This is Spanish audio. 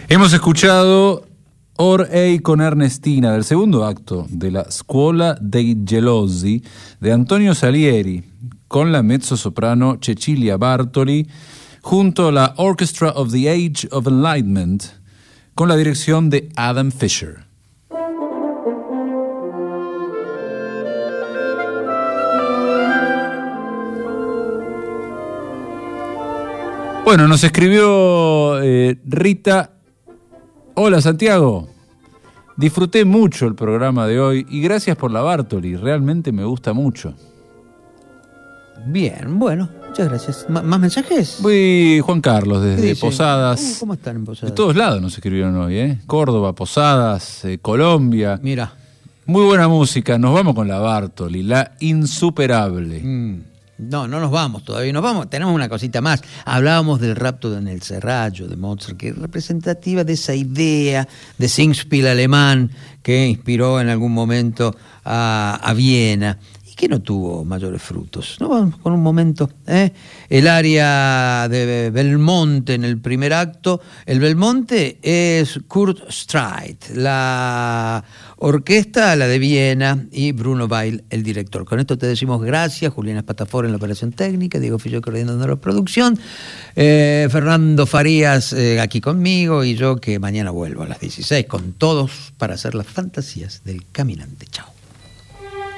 Hemos escuchado Or Ei con Ernestina, del segundo acto de la Scuola dei Gelosi de Antonio Salieri, con la mezzosoprano Cecilia Bartoli, junto a la Orchestra of the Age of Enlightenment, con la dirección de Adam Fisher. Bueno, nos escribió Rita. Hola Santiago, disfruté mucho el programa de hoy y gracias por la Bartoli, realmente me gusta mucho. Bien, bueno, muchas gracias. ¿Más mensajes? Juan Carlos desde Posadas. ¿Cómo están en Posadas? De todos lados nos escribieron hoy, Córdoba, Posadas, Colombia. Mira. Muy buena música, nos vamos con la Bartoli, la insuperable. No nos vamos todavía, tenemos una cosita más. Hablábamos del rapto en el Serrallo de Mozart, que es representativa de esa idea de Singspiel alemán que inspiró en algún momento a Viena y que no tuvo mayores frutos. ¿No? Vamos con un momento. El área de Belmonte en el primer acto. El Belmonte es Kurt Streit, la orquesta, la de Viena, y Bruno Weil, el director. Con esto te decimos gracias. Juliana Espatafor en la operación técnica, Diego Filló coordinando la producción, Fernando Farías aquí conmigo, y yo que mañana vuelvo a las 16 con todos para hacer las fantasías del caminante. Chao.